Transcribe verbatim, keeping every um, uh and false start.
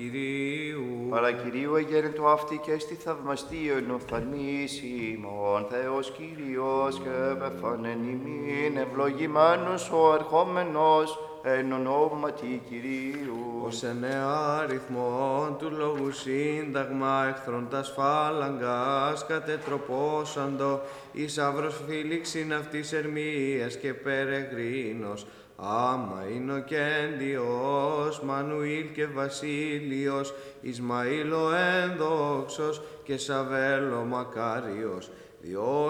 Κυρίου. Παρακυρίου εγέννητο αυτή και στη θαυμαστίον οφθαλμίσιμον Θεός Κύριος και πεφανεν ημίν ευλογημένος ο ερχόμενος εν ονόματι Κυρίου. Ως εννέα αριθμών του λόγου σύνταγμα εχθρών τας φάλαγγας κατετροπώσαντο εις αύρος φίληξιν αυτής ερμίας και περεγρίνος άμα είναι ο Κέντιος, Μανουήλ και Βασίλειος, Ισμαήλ ο ένδοξος και Σαβέλο μακάριος, διό